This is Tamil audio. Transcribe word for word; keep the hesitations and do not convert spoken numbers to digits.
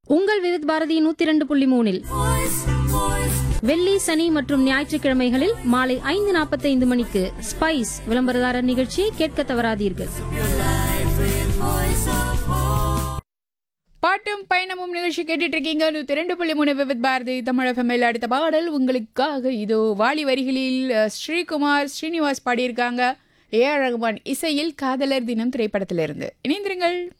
உங்கள் விவித் பாரதி நூத்தி இரண்டு புள்ளி மூணில் வெள்ளி சனி மற்றும் ஞாயிற்றுக்கிழமைகளில் மாலை ஐந்து நாற்பத்தைந்து மணிக்கு ஸ்பைஸ் விளம்பரதாரர் நிகழ்ச்சியை கேட்க தவறாதீர்கள். பாட்டும் பயணமும் நிகழ்ச்சி கேட்டுட்டு இருக்கீங்க. நூத்தி ரெண்டு புள்ளி மூணு விவித் பாரதி தமிழ் எஃப்எம்எல். அடுத்த பாடல் உங்களுக்காக இதோ. வாலி வரிகளில் ஸ்ரீகுமார் ஸ்ரீனிவாஸ் பாடியிருக்காங்க. ஏ ஆர் ரகுமான் இசையில் காதலர் தினம் திரைப்படத்திலிருந்து. இணைந்திருங்கள்.